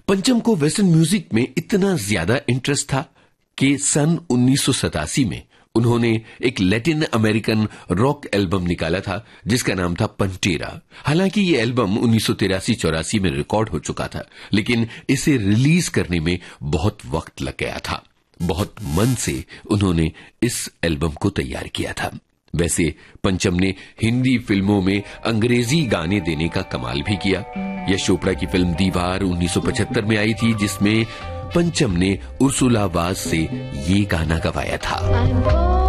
पंचम को western music में इतना ज्यादा इंटरेस्ट था कि सन 1987 में उन्होंने एक लैटिन अमेरिकन रॉक एल्बम निकाला था जिसका नाम था पंटेरा। हालांकि ये एल्बम 1983-84 में रिकॉर्ड हो चुका था, लेकिन इसे रिलीज करने में बहुत वक्त लग गया था। बहुत मन से उन्होंने इस एल्बम को तैयार किया था। वैसे पंचम ने हिंदी फिल्मों में अंग्रेजी गाने देने का कमाल भी किया। यश चोपड़ा की फिल्म दीवार 1975 में आई थी, जिसमें पंचम ने उर्सुला वाज से ये गाना गवाया था।